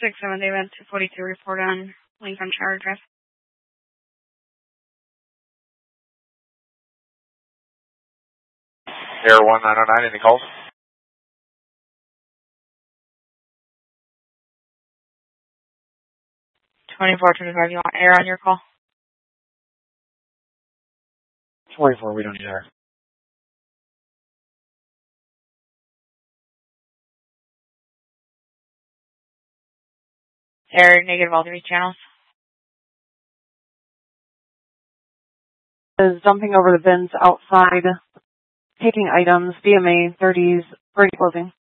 6-7 David, 242 report on Lincoln Shire Drive. Air 1909, any calls? $24.25, you want air on your call? 24, we don't need air. Air negative all 3 channels. Is dumping over the bins outside, taking items, BMA 30s, already closing.